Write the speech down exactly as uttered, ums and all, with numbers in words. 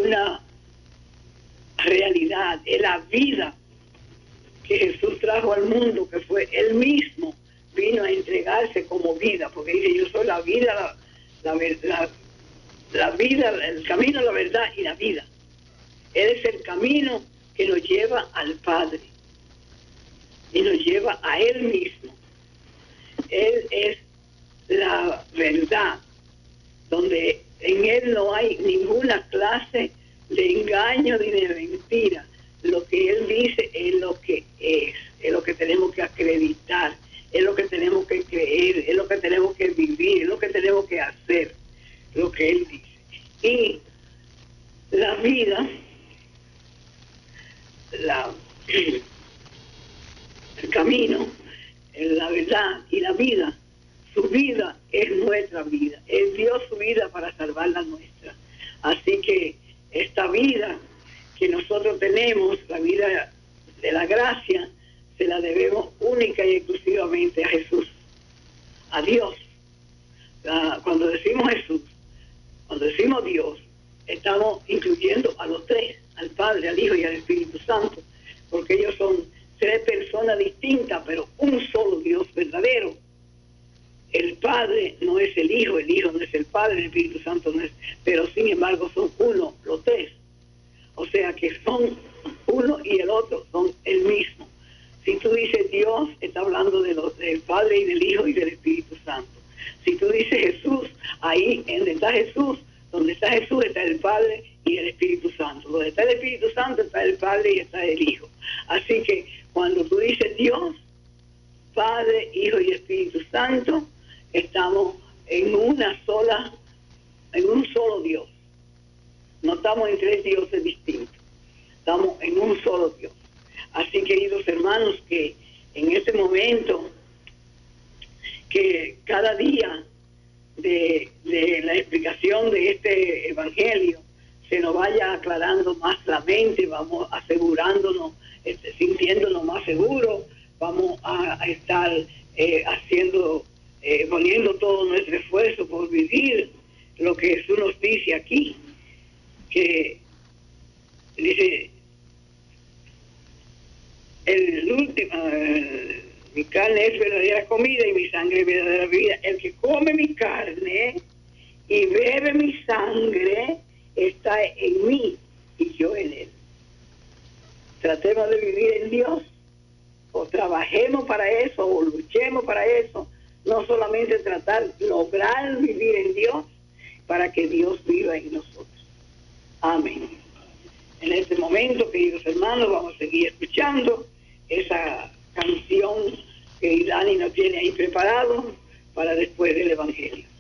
una realidad, es la vida que Jesús trajo al mundo, que fue Él mismo, vino a entregarse como vida, porque dice, yo soy la vida, la, la, la, la vida, el camino, la verdad y la vida. Él es el camino que nos lleva al Padre y nos lleva a Él mismo. Él es la verdad, donde en Él no hay ninguna clase de engaño ni de mentira. Lo que Él dice es lo que es, es lo que tenemos que acreditar, es lo que tenemos que creer, es lo que tenemos que vivir, es lo que tenemos que hacer, lo que Él dice. Y la vida, la, el camino, la verdad y la vida, su vida es nuestra vida. Él dio su vida para salvar la nuestra. Así que esta vida que nosotros tenemos, la vida de la gracia, se la debemos única y exclusivamente a Jesús, a Dios. La, cuando decimos Jesús, cuando decimos Dios, estamos incluyendo a los tres, al Padre, al Hijo y al Espíritu Santo, porque ellos son tres personas distintas, pero un solo Dios verdadero. El Padre no es el Hijo, el Hijo no es el Padre, el Espíritu Santo no es, pero sin embargo son uno, los tres. O sea que son uno y el otro son el mismo. Si tú dices Dios, está hablando de los, del Padre y del Hijo y del Espíritu Santo. Si tú dices Jesús, ahí donde está Jesús, donde está Jesús está el Padre y el Espíritu Santo. Donde está el Espíritu Santo está el Padre y está el Hijo. Así que cuando tú dices Dios, Padre, Hijo y Espíritu Santo, estamos en una sola, en un solo Dios. No estamos en tres dioses distintos, estamos en un solo Dios. Así, queridos hermanos, que en este momento, que cada día de, de la explicación de este evangelio se nos vaya aclarando más la mente, vamos asegurándonos, este, sintiéndonos más seguros, vamos a, a estar eh, haciendo, eh, poniendo todo nuestro esfuerzo por vivir lo que Jesús nos dice aquí, que dice, el último, uh, mi carne es verdadera comida y mi sangre es verdadera vida. El que come mi carne y bebe mi sangre está en mí y yo en él. Tratemos de vivir en Dios, o trabajemos para eso, o luchemos para eso. No solamente tratar, lograr vivir en Dios para que Dios viva en nosotros. Amén. En este momento, queridos hermanos, vamos a seguir escuchando esa canción que Dani nos tiene ahí preparado para después del Evangelio.